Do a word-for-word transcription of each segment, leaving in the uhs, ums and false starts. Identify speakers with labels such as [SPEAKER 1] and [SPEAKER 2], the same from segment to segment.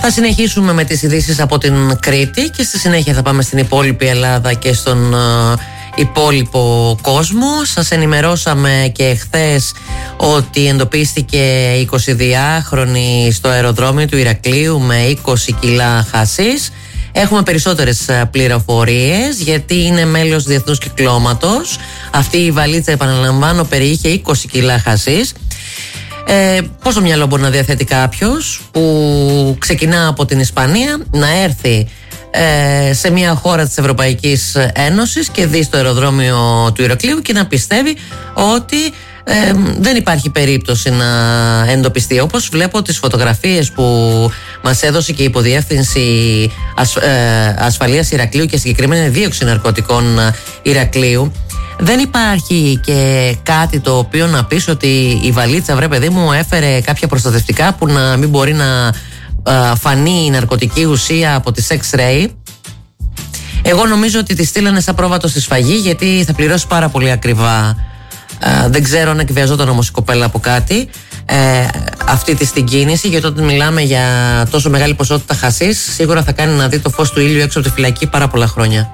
[SPEAKER 1] Θα συνεχίσουμε με τις ειδήσεις από την Κρήτη και στη συνέχεια θα πάμε στην υπόλοιπη Ελλάδα και στον uh, υπόλοιπο κόσμο. Σας ενημερώσαμε και χθες ότι εντοπίστηκε εικοσιδυάχρονη στο αεροδρόμιο του Ηρακλείου με είκοσι κιλά χασίς. Έχουμε περισσότερες πληροφορίες γιατί είναι μέλος διεθνούς κυκλώματος. Αυτή η βαλίτσα, επαναλαμβάνω, περιείχε είκοσι κιλά χασίς. Ε, πόσο μυαλό μπορεί να διαθέτει κάποιος που ξεκινά από την Ισπανία να έρθει ε, σε μια χώρα της Ευρωπαϊκής Ένωσης και δει στο αεροδρόμιο του Ηρακλείου και να πιστεύει ότι ε, δεν υπάρχει περίπτωση να εντοπιστεί, όπως βλέπω τις φωτογραφίες που μας έδωσε και η Υποδιεύθυνση Ασ, ε, Ασφαλείας Ηρακλείου και συγκεκριμένα δίωξη ναρκωτικών Ηρακλείου. Δεν υπάρχει και κάτι το οποίο να πεις ότι η βαλίτσα, βρε παιδί μου, έφερε κάποια προστατευτικά που να μην μπορεί να α, φανεί η ναρκωτική ουσία από τις X-ray. Εγώ νομίζω ότι τη στείλανε σαν πρόβατο στη σφαγή, γιατί θα πληρώσει πάρα πολύ ακριβά. Α, δεν ξέρω αν εκβιαζόταν όμως η κοπέλα από κάτι ε, αυτή τη την κίνηση, γιατί όταν μιλάμε για τόσο μεγάλη ποσότητα χασίς, σίγουρα θα κάνει να δει το φως του ήλιου έξω από τη φυλακή πάρα πολλά χρόνια.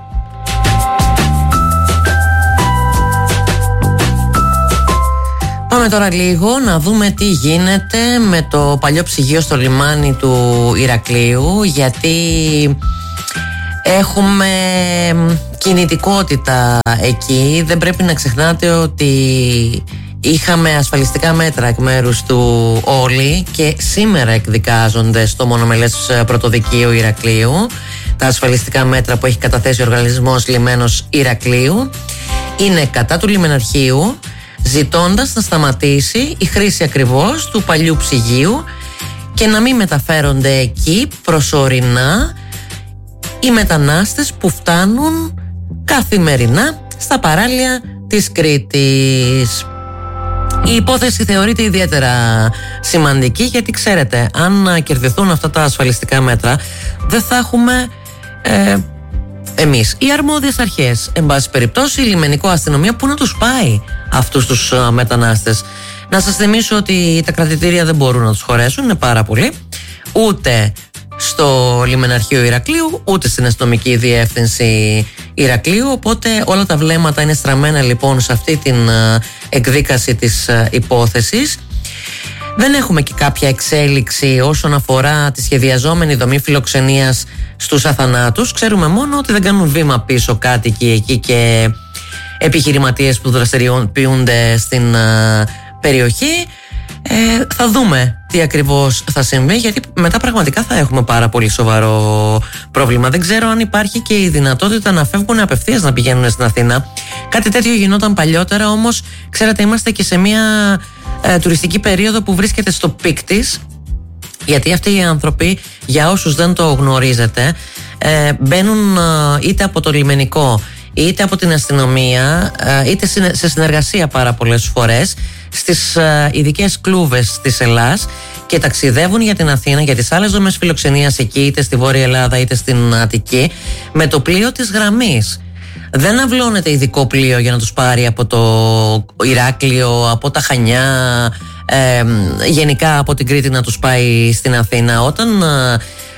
[SPEAKER 1] Πάμε τώρα λίγο να δούμε τι γίνεται με το παλιό ψυγείο στο λιμάνι του Ηρακλείου, γιατί έχουμε κινητικότητα εκεί. Δεν πρέπει να ξεχνάτε ότι είχαμε ασφαλιστικά μέτρα εκ μέρους του όλοι και σήμερα εκδικάζονται στο μονομελές πρωτοδικείο Ηρακλείου τα ασφαλιστικά μέτρα που έχει καταθέσει ο οργανισμός Λιμένος Ηρακλείου. Είναι κατά του λιμεναρχείου, ζητώντας να σταματήσει η χρήση ακριβώς του παλιού ψυγείου και να μην μεταφέρονται εκεί προσωρινά οι μετανάστες που φτάνουν καθημερινά στα παράλια της Κρήτης. Η υπόθεση θεωρείται ιδιαίτερα σημαντική, γιατί ξέρετε, αν κερδιθούν αυτά τα ασφαλιστικά μέτρα, δεν θα έχουμε ε, εμείς οι αρμόδιες αρχές, εν πάση περιπτώσει η λιμενικό αστυνομία, που να τους πάει αυτούς τους uh, μετανάστες. Να σας θυμίσω ότι τα κρατητήρια δεν μπορούν να τους χωρέσουν, είναι πάρα πολλοί, ούτε στο λιμεναρχείο Ηρακλείου, ούτε στην αστυνομική διεύθυνση Ηρακλείου, οπότε όλα τα βλέμματα είναι στραμμένα λοιπόν σε αυτή την uh, εκδίκαση της uh, υπόθεσης. Δεν έχουμε και κάποια εξέλιξη όσον αφορά τη σχεδιαζόμενη δομή φιλοξενίας στους αθανάτους. Ξέρουμε μόνο ότι δεν κάνουν βήμα πίσω κάτοικοι εκεί και επιχειρηματίες που δραστηριοποιούνται στην uh, περιοχή. Ε, θα δούμε τι ακριβώς θα συμβεί, γιατί μετά πραγματικά θα έχουμε πάρα πολύ σοβαρό πρόβλημα. Δεν ξέρω αν υπάρχει και η δυνατότητα να φεύγουν απευθείας να πηγαίνουν στην Αθήνα. Κάτι τέτοιο γινόταν παλιότερα, όμως ξέρετε, είμαστε και σε μια ε, τουριστική περίοδο που βρίσκεται στο πικ της, γιατί αυτοί οι άνθρωποι, για όσους δεν το γνωρίζετε, ε, μπαίνουν ε, είτε από το λιμενικό είτε από την αστυνομία, είτε σε συνεργασία πάρα πολλές φορές, στις ειδικές κλούβες της Ελλάς και ταξιδεύουν για την Αθήνα, για τις άλλες δομές φιλοξενίας εκεί, είτε στη Βόρεια Ελλάδα είτε στην Αττική, με το πλοίο της γραμμής. Δεν αυλώνεται ειδικό πλοίο για να τους πάρει από το Ηράκλειο, από τα Χανιά, ε, γενικά από την Κρήτη να τους πάει στην Αθήνα. Όταν ε,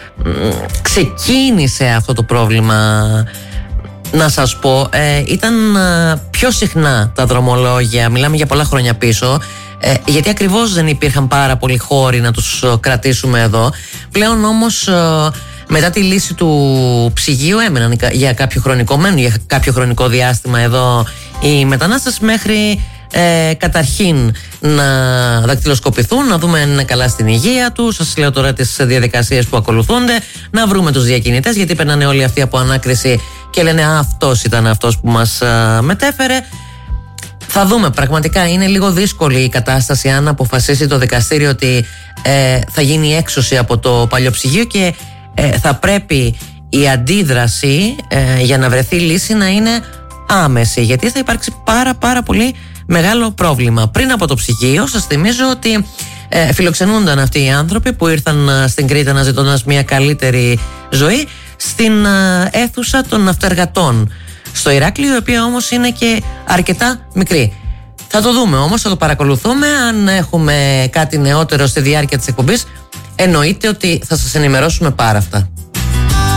[SPEAKER 1] ξεκίνησε αυτό το πρόβλημα, να σας πω, ε, ήταν ε, πιο συχνά τα δρομολόγια, μιλάμε για πολλά χρόνια πίσω, ε, γιατί ακριβώς δεν υπήρχαν πάρα πολλοί χώροι να τους ε, κρατήσουμε εδώ. Πλέον όμως ε, μετά τη λύση του ψυγείου έμεναν για κάποιο χρονικό, μένουν για κάποιο χρονικό διάστημα εδώ οι μετανάστες, μέχρι ε, καταρχήν να δακτυλοσκοπηθούν, να δούμε αν είναι καλά στην υγεία τους. Σας λέω τώρα τις διαδικασίες που ακολουθούνται, να βρούμε τους διακινητές, γιατί περνάνε όλοι αυτοί από ανάκριση και λένε α, αυτός ήταν αυτός που μας α, μετέφερε. Θα δούμε, πραγματικά είναι λίγο δύσκολη η κατάσταση αν αποφασίσει το δικαστήριο ότι ε, θα γίνει έξωση από το παλιό ψυγείο και ε, θα πρέπει η αντίδραση ε, για να βρεθεί λύση να είναι άμεση, γιατί θα υπάρξει πάρα πάρα πολύ μεγάλο πρόβλημα. Πριν από το ψυγείο, σας θυμίζω ότι ε, φιλοξενούνταν αυτοί οι άνθρωποι που ήρθαν ε, στην Κρήτη αναζητώντας μια καλύτερη ζωή στην ε, αίθουσα των ναυτεργατών στο Ηράκλειο, η οποία όμως είναι και αρκετά μικρή. Θα το δούμε όμως, θα το παρακολουθούμε. Αν έχουμε κάτι νεότερο στη διάρκεια της εκπομπής, εννοείται ότι θα σας ενημερώσουμε πάρα αυτά.